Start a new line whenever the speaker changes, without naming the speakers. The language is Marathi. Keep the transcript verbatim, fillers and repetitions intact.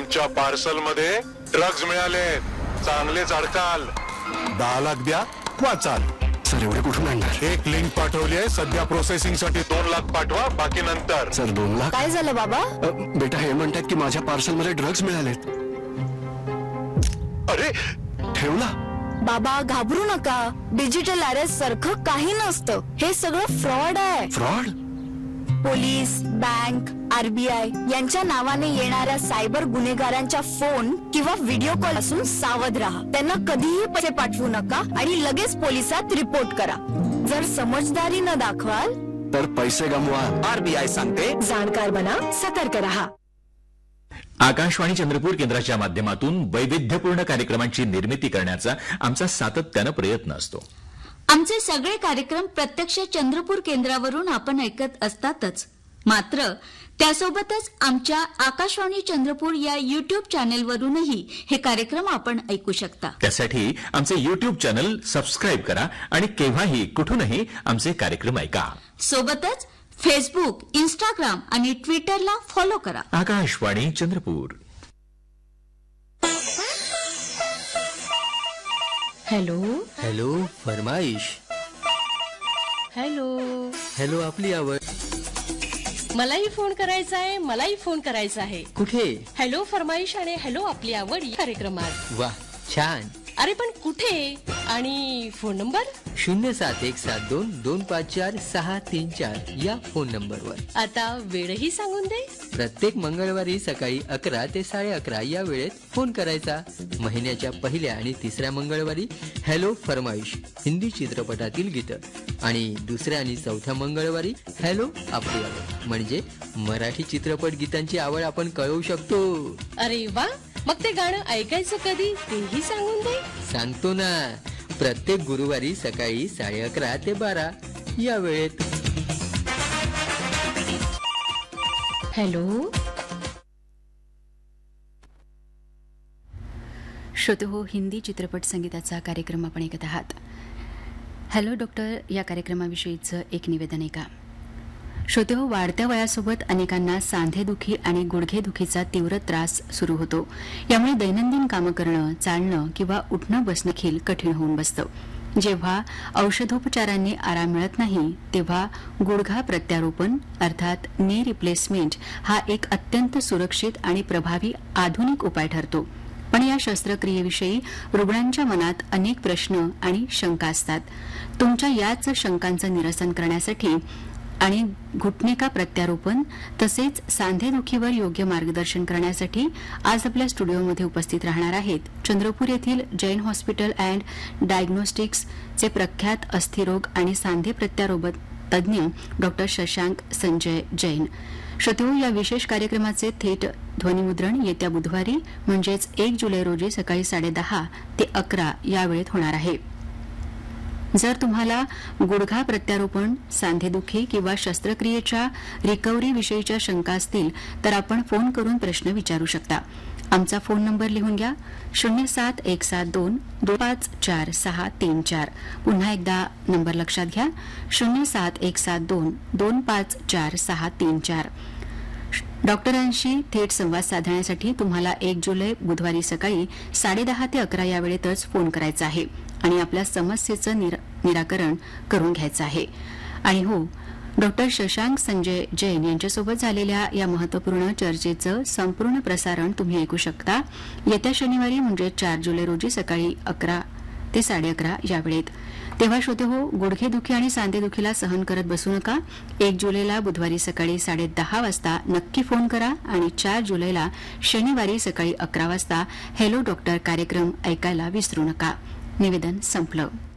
तुमच्या पार्सल मध्ये ड्रग्ज मिळाले, चांगलेच अडकाल. दहा लाख द्या वाचाल.
सर एवढे कुठून आणणार?
एक लिंक पाठवली आहे, सध्या प्रोसेसिंग साठी दोन लाख पाठवा, बाकी नंतर.
सर दोन लाख?
काय झालं बाबा?
बेटा हे म्हणतात की माझ्या पार्सल मध्ये ड्रग्ज मिळालेत.
अरे
ठेवला?
बाबा घाबरू नका, डिजिटल अरेस्ट सारखं काही नसतं. हे सगळं फ्रॉड आहे.
फ्रॉड?
पोलीस, बँक, आरबीआय यांच्या नावाने येणाऱ्या सायबर गुन्हेगारांच्या फोन किंवा व्हिडिओ कॉल पासून सावध राहा. त्यांना कधीही पैसे पाठवू नका आणि लगेच पोलिसात रिपोर्ट करा. जर समजदारी न दाखवाल
तर पैसे गमवा.
आरबीआय सांगते,
जाणकार बना, सतर्क रहा.
आकाशवाणी चंद्रपूर केंद्राच्या माध्यमातून वैविध्यपूर्ण कार्यक्रमांची निर्मिती करण्याचा आमचा सातत्यानं प्रयत्न असतो.
आमचे सगळे कार्यक्रम प्रत्यक्ष चंद्रपूर केंद्रावरून आपण ऐकत असतातच, मात्र त्यासोबतच आमच्या आकाशवाणी चंद्रपूर या युट्यूब चॅनेलवरूनही हे कार्यक्रम आपण ऐकू शकता.
त्यासाठी आमचे युट्यूब चॅनल सबस्क्राईब करा आणि केव्हाही कुठूनही आमचे कार्यक्रम ऐका.
सोबतच फेसबुक, इंस्टाग्राम आणि ट्विटरला फॉलो करा.
Akashvani Chandrapur.
Hello
hello फरमाईश.
Hello
hello आपली आवड.
मलाही फोन करायचा आहे, मलाही फोन करायचा आहे.
कुठे?
हॅलो फरमाईश आणि हॅलो आपली आवड या कार्यक्रमात.
वा छान.
अरे पण कुठे आणि फोन नंबर?
शून्य सात एक सात दोन दोन पाच चार सहा तीन चार या फोन नंबरवर.
आता वेळही सांगून दे.
प्रत्येक मंगळवारी सकाळी अकरा ते साडे अकरा या वेळेत फोन करायचा. महिन्याच्या पहिल्या आणि तिसऱ्या मंगळवारी हॅलो फरमाईश हिंदी चित्रपटातील गीतं आणि दुसऱ्या आणि चौथ्या मंगळवारी हॅलो आपली आवड म्हणजे मराठी चित्रपट गीतांची आवड आपण कळवू शकतो.
अरे वा, मग ते गाणं ऐकायचं कधी तेही सांगून दे.
सांगतो ना, प्रत्येक गुरुवारी सकाळी साडे अकरा ते बारा या वेळेत.
हॅलो
श्रोतेहो, हिंदी चित्रपट संगीताचा कार्यक्रम आपण ऐकत आहात. हॅलो डॉक्टर या कार्यक्रमाविषयीचं एक निवेदन ऐका. श्रोतेहो, वाढत्या वयासोबत अनेकांना सांधेदुखी आणि गुडघेदुखीचा तीव्र त्रास सुरू होतो. यामुळे दैनंदिन कामं करणं, चालणं किंवा उठणं बसणं देखील कठीण होऊन बसतं. जेव्हा औषधोपचारांनी आराम मिळत नाही तेव्हा गुडघा प्रत्यारोपण अर्थात नी रिप्लेसमेंट हा एक अत्यंत सुरक्षित आणि प्रभावी आधुनिक उपाय ठरतो. पण या शस्त्रक्रियेविषयी रुग्णांच्या मनात अनेक प्रश्न आणि शंका असतात. तुमच्या याच शंकांचं निरसन करण्यासाठी आणि घुटणे का प्रत्यारोपण तसेच सांधेदुखीवर योग्य मार्गदर्शन करण्यासाठी आज आपल्या स्टुडिओमध्ये उपस्थित राहणार आहेत चंद्रपूर येथील जैन हॉस्पिटल अँड डायग्नोस्टिक्सचे प्रख्यात अस्थिरोग आणि सांधे प्रत्यारोपण तज्ज्ञ डॉक्टर शशांक संजय जैन. श्रोतेहो, या विशेष कार्यक्रमाचे थेट ध्वनिमुद्रण येत्या बुधवारी म्हणजेच एक जुलै रोजी सकाळी साडेदहा ते अकरा या वेळेत होणार आहे. जर तुम्हाला गुडघा प्रत्यारोपण, सांधेदुखी किंवा शस्त्रक्रियेच्या रिकव्हरी विषयीच्या शंका असतील तर आपण फोन करून प्रश्न विचारू शकता. आमचा फोन नंबर लिहून घ्या, शून्य सात एक सात दोन दोन पाच चार सहा तीन चार. पुन्हा एकदा नंबर लक्षात घ्या, शून्य सात एक सात दोन दोन पाच चार सहा तीन चार. डॉक्टरांशी थेट संवाद साधण्यासाठी तुम्हाला एक जुलै बुधवारी सकाळी साडेदहा ते अकरा या वेळेतच फोन करायचा आहे आणि आपल्या समस्येचं निराकरण करून घ्यायचं आहे. आणि हो, डॉक्टर शशांक संजय जैन यांच्यासोबत झालेल्या या महत्वपूर्ण चर्चेचं संपूर्ण प्रसारण तुम्ही ऐकू शकता येत्या शनिवारी म्हणजे चार जुलै रोजी सकाळी अकरा ते साडे अकरा या वेळेत. तेव्हा श्रोतेहो, गुडघेदुखी आणि सांधेदुखीला सहन करत बसू नका. एक जुलैला बुधवारी सकाळी साडे दहा वाजता नक्की फोन करा आणि चार जुलैला शनिवारी सकाळी अकरा वाजता हॅलो डॉक्टर कार्यक्रम ऐकायला विसरू नका. निवेदन संपलं.